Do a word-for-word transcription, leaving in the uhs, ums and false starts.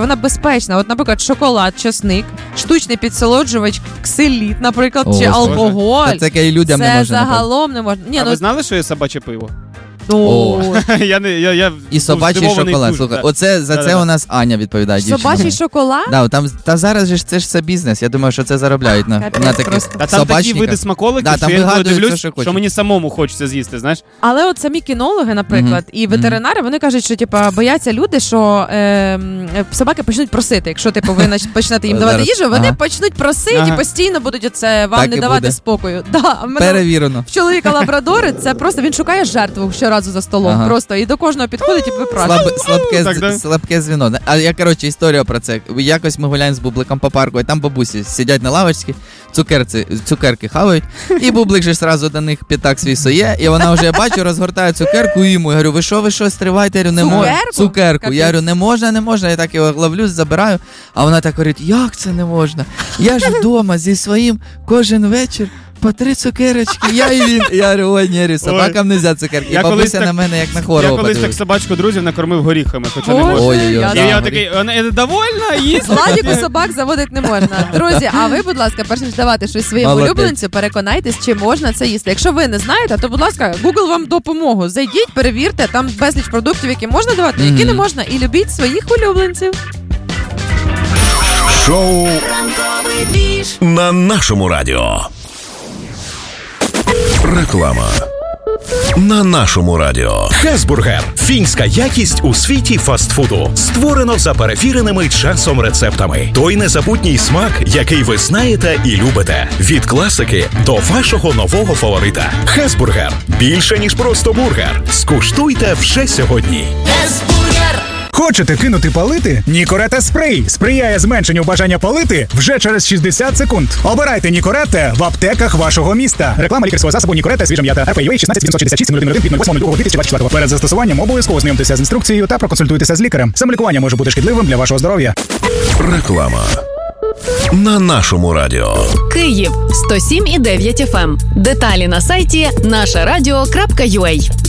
вона безпечна. От, наприклад, шоколад, чесник, штучний підсолоджувач, ксиліт, наприклад, О, чи алкоголь. Та це і людям це не можна. загалом не можна. Ні, а ну... ви знали, що є собаче пиво? О. я не, я, я І собачий шоколад. Дуже, Слухай, да. оце, за да, це да. у нас Аня відповідає. Собачий дівчина. шоколад? Да, там, та зараз же ж це ж все бізнес. Я думаю, що це заробляють на, Капець на таких просто. Та там такі собачниках. види смаколиків, Да, що там я коли вигадують дивлюсь, все, що що, хочуть. мені самому хочеться з'їсти, знаєш? Але от самі кінологи, наприклад, Мгм. і ветеринари, вони кажуть, що типа бояться люди, що е, собаки почнуть просити. Якщо типу ви нач- почнете їм давати Зараз. їжу, вони Ага. почнуть просити Ага. і постійно будуть оце вам Так не і давати буде. спокою. Да, в мене Перевірено. в чоловіка лабрадори, це просто він шукає жертву щоразу за столом. Ага. Просто і до кожного підходить і випрашує. Слаб, слабке, Так, да. слабке дзвіно. А я, коротше, історія про це. Якось ми гуляємо з Бубликом по парку, і там бабусі сидять на лавочці, цукерці, цукерки хавають, і Бублик же сразу до них п'ятак свій соє, і вона вже, я бачу, розгортає цукерку і йому. Я говорю, ви що, ви що, стривайте? Я говорю, не можна. Цукерку? Цукерку. Капець. Я говорю, не можна, не можна. Я так його ловлю, забираю. А вона так говорить, як це не можна? Я ж вдома зі своїм кожен вечір по три цукерочки, я і він. Я говорю, ой, ні, собакам не можна цукерки. І Я колись бабуся так- на мене як на Я хворого колись так подивилась. собачку друзів накормив горіхами, хоча не Боже, можна. Ой-ой-ой. я І Да, я горіх. такий, вона довольна, їсть. Владіку собак заводити не можна. Друзі, а ви, будь ласка, перш ніж давати щось своєму Молодець. улюбленцю, переконайтесь, чи можна це їсти. Якщо ви не знаєте, то, будь ласка, Google вам допомогу. Зайдіть, перевірте, там безліч продуктів, які можна давати, які Мгм. не можна. І любіть своїх улюбленців. Шоу на нашому радіо. Реклама. На нашому радіо. Хесбургер – фінська якість у світі фастфуду. Створено за перевіреними часом рецептами. Той незабутній смак, який ви знаєте і любите. Від класики до вашого нового фаворита. Хесбургер – більше, ніж просто бургер. Скуштуйте вже сьогодні. Хочете кинути палити? Нікоретте спрей сприяє зменшенню бажання палити вже через шістдесят секунд. Обирайте Нікоретте в аптеках вашого міста. Реклама лікарського засобу Нікоретте свіжа м'ята. ар пі ю ей шістнадцять сімсот шістдесят шість нуль один від восьмого лютого дві тисячі двадцять четвертого. Перед застосуванням обов'язково знайомтеся з інструкцією та проконсультуйтеся з лікарем. Самолікування може бути шкідливим для вашого здоров'я. Реклама. На нашому радіо. Київ сто сім і дев'ять еф ем. Деталі на сайті наша радіо крапка ю а.